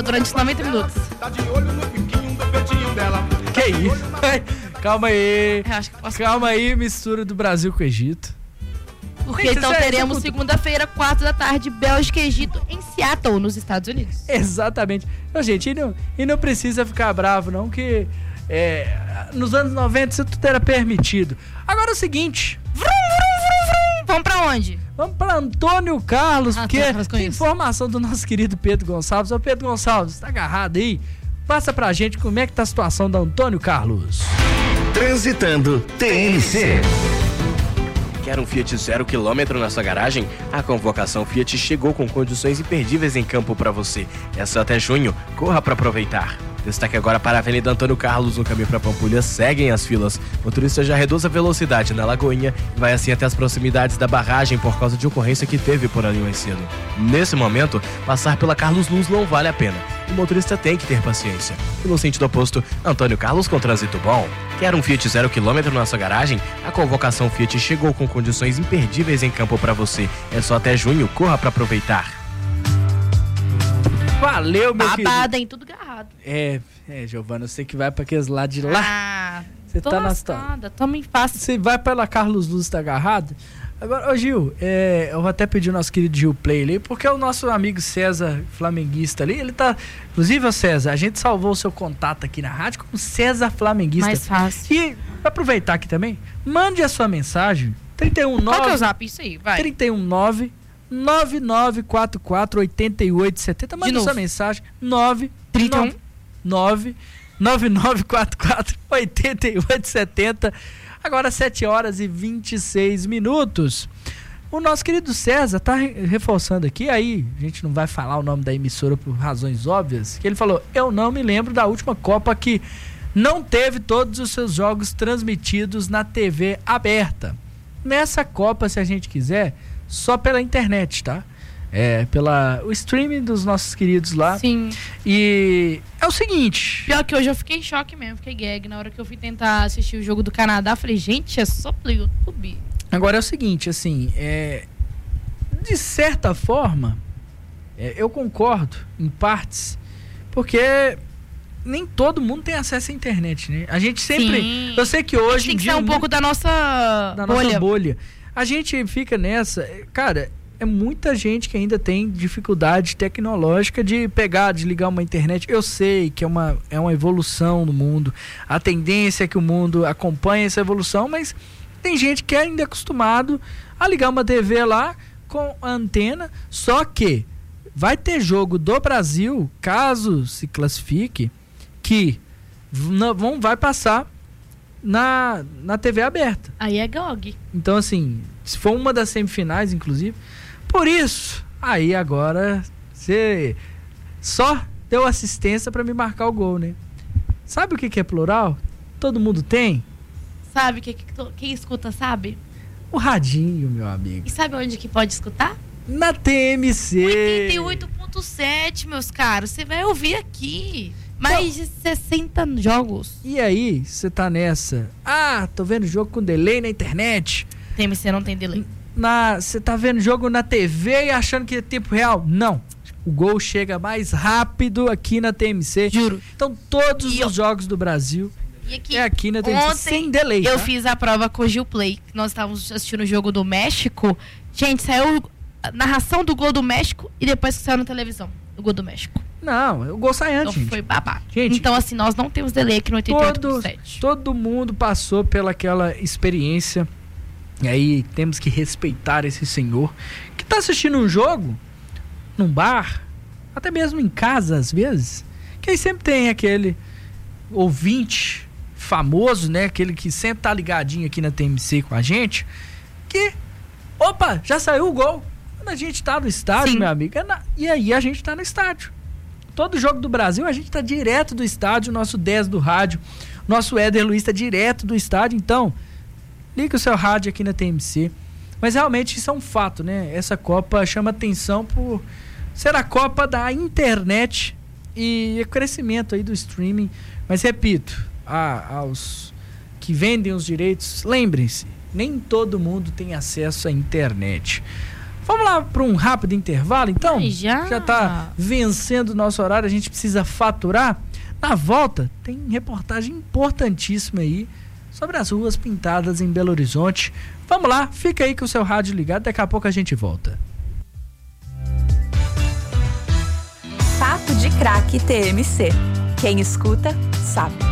durante os 90 minutos. Que isso? Calma aí. Eu acho que posso... Calma aí, mistura do Brasil com o Egito. Porque então teremos segunda-feira, 4 da tarde, Bélgica e Egito em Seattle, nos Estados Unidos. Exatamente. Então, gente, e não precisa ficar bravo, não, que nos anos 90 isso tudo era permitido. Agora é o seguinte. Vamos pra onde? Vamos pra Antônio Carlos, porque tem isso. informação do nosso querido Pedro Gonçalves. Ô, Pedro Gonçalves, tá agarrado aí? Passa pra gente como é que tá a situação da Antônio Carlos. Transitando TMC. Quer um Fiat 0 km na sua garagem? A convocação Fiat chegou com condições imperdíveis em campo para você. É só até junho. Corra para aproveitar. Destaque agora para a Avenida Antônio Carlos, no caminho para Pampulha, seguem as filas. O motorista já reduz a velocidade na Lagoinha e vai assim até as proximidades da barragem por causa de ocorrência que teve por ali mais cedo. Nesse momento, passar pela Carlos Luz não vale a pena. O motorista tem que ter paciência. E no sentido oposto, Antônio Carlos com trânsito bom. Quer um Fiat 0 km na sua garagem? A convocação Fiat chegou com condições imperdíveis em campo para você. É só até junho, corra para aproveitar. Valeu, meu querido. Babada em tudo garrado. Giovana, você que vai pra aqueles lados de lá. Você tá na situação. Tamo fácil. Você vai pela Carlos Luz, tá agarrado? Agora, ô Gil, eu vou até pedir o nosso querido Gil Play ali, porque o nosso amigo César, flamenguista ali, ele tá... Inclusive, ô César, a gente salvou o seu contato aqui na rádio como César Flamenguista. Mais fácil. E, pra aproveitar aqui também, mande a sua mensagem, 319... Qual que é o zap? Isso aí, vai. 319 9944 8870. Manda sua mensagem. 31 9944 8870. Agora 7 horas e 26 minutos. O nosso querido César tá reforçando aqui, aí a gente não vai falar o nome da emissora por razões óbvias, que ele falou: eu não me lembro da última Copa que não teve todos os seus jogos transmitidos na TV aberta. Nessa Copa, se a gente quiser, só pela internet, tá? O streaming dos nossos queridos lá. Sim. E é o seguinte... Pior que hoje eu fiquei em choque mesmo, fiquei gag. Na hora que eu fui tentar assistir o jogo do Canadá, falei, gente, é só pelo YouTube. Agora é o seguinte, assim, de certa forma, eu concordo em partes, porque nem todo mundo tem acesso à internet, né? A gente sempre... Sim. Eu sei que hoje tem que ser um pouco da nossa bolha. A gente fica nessa... Cara, é muita gente que ainda tem dificuldade tecnológica de pegar, de ligar uma internet. Eu sei que é uma evolução no mundo. A tendência é que o mundo acompanhe essa evolução, mas tem gente que é ainda acostumado a ligar uma TV lá com a antena, só que vai ter jogo do Brasil, caso se classifique, que não vai passar na TV aberta. Aí é GOG. Então, assim, se for uma das semifinais, inclusive, por isso, aí agora você só deu assistência para me marcar o gol, né? Sabe o que é plural? Todo mundo tem? Sabe quem escuta, sabe? O radinho, meu amigo. E sabe onde que pode escutar? Na TMC. 88.7, meus caros. Você vai ouvir aqui. Mais de 60 jogos. E aí, você tá nessa? Tô vendo jogo com delay na internet. TMC não tem delay. Você tá vendo jogo na TV e achando que é tempo real? Não. O gol chega mais rápido aqui na TMC. Juro. Então, todos os jogos do Brasil aqui na TMC, sem delay. Eu fiz a prova com o Gil Play. Nós estávamos assistindo o jogo do México. Gente, saiu a narração do gol do México e depois que saiu na televisão o gol do México. Não, o gol sai antes, então, foi babado. Gente, então, assim, nós não temos delay aqui no 88.7. Todo mundo passou pelaquela experiência. E aí temos que respeitar esse senhor que tá assistindo um jogo num bar, até mesmo em casa às vezes, que aí sempre tem aquele ouvinte famoso, né? Aquele que sempre tá ligadinho aqui na TMC com a gente, que, opa, já saiu o gol. Quando a gente tá no estádio, meu amigo, e aí a gente tá no estádio. Todo jogo do Brasil a gente tá direto do estádio, nosso 10 do rádio, nosso Éder Luiz tá direto do estádio, então... Liga o seu rádio aqui na TMC. Mas realmente isso é um fato, né? Essa Copa chama atenção por ser a Copa da internet e o crescimento aí do streaming. Mas repito, aos que vendem os direitos, lembrem-se, nem todo mundo tem acesso à internet. Vamos lá para um rápido intervalo, então? Já tá vencendo o nosso horário, a gente precisa faturar. Na volta, tem reportagem importantíssima aí sobre as ruas pintadas em Belo Horizonte. Vamos lá, fica aí com o seu rádio ligado, daqui a pouco a gente volta. Papo de Craque TMC. Quem escuta, sabe.